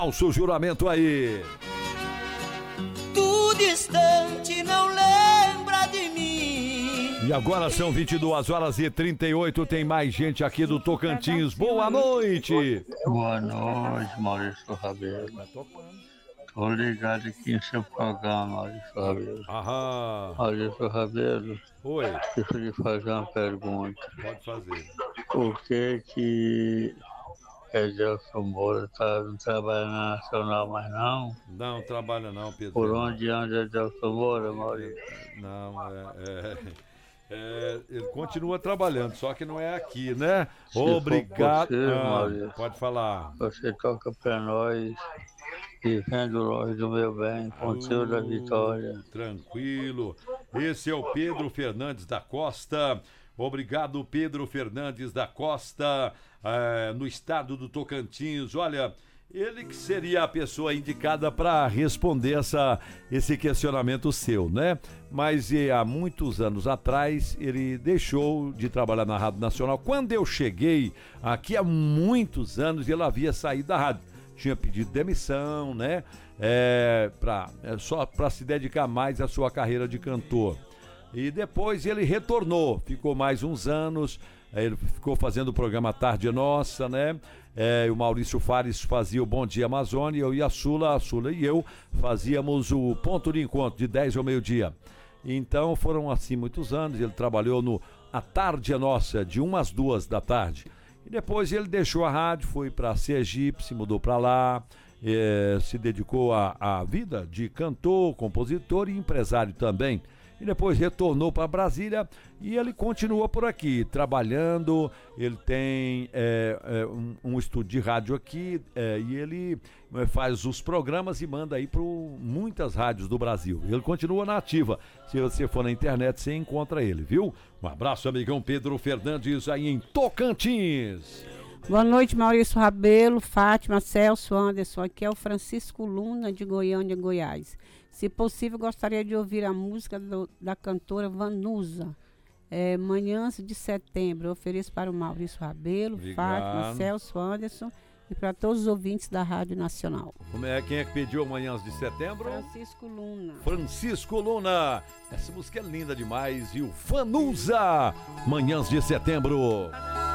O seu juramento aí. Tu distante não lembra de mim. E agora são 22h38, tem mais gente aqui do Tocantins. Boa noite. Boa noite, Maurício Rabelo. Tô ligado aqui em seu programa, Maurício Rabelo. Aham. Maurício Rabelo. Oi. Deixa eu lhe fazer uma pergunta. Pode fazer. Por que Edelson Moura não trabalha na Nacional mais não? Não trabalha não, Pedro. Por onde anda Edelson Moura, Maurício? Não, ele continua trabalhando, só que não é aqui, né? Obrigado. Você, pode falar. Você toca pra nós, vivendo longe do meu bem, com o Senhor da Vitória. Tranquilo. Esse é o Pedro Fernandes da Costa. Obrigado, Pedro Fernandes da Costa, no estado do Tocantins. Olha, ele que seria a pessoa indicada para responder esse questionamento seu, né? Mas há muitos anos atrás ele deixou de trabalhar na Rádio Nacional. Quando eu cheguei aqui há muitos anos, ele havia saído da rádio. Tinha pedido demissão, né? Só para se dedicar mais à sua carreira de cantor. E depois ele retornou, ficou mais uns anos, ele ficou fazendo o programa Tarde Nossa, né? O Maurício Fares fazia o Bom Dia Amazônia, eu e a Sula e eu fazíamos o Ponto de Encontro, de 10 ao meio-dia. Então foram assim muitos anos, ele trabalhou no A Tarde Nossa, de 1 às 2 da tarde. E depois ele deixou a rádio, foi para Sergipe, se mudou para lá, se dedicou à vida de cantor, compositor e empresário também. E depois retornou para Brasília e ele continua por aqui, trabalhando. Ele tem um estúdio de rádio aqui e ele faz os programas e manda aí para muitas rádios do Brasil. Ele continua na ativa. Se você for na internet, você encontra ele, viu? Um abraço, amigão Pedro Fernandes, aí em Tocantins. Boa noite, Maurício Rabelo, Fátima, Celso, Anderson. Aqui é o Francisco Luna, de Goiânia, Goiás. Se possível, gostaria de ouvir a música da cantora Vanusa. Manhãs de Setembro. Eu ofereço para o Maurício Rabelo, Fátima, Celso, Anderson e para todos os ouvintes da Rádio Nacional. Quem é que pediu Manhãs de Setembro? Francisco Luna. Francisco Luna. Essa música é linda demais, viu? Vanusa, Manhãs de Setembro.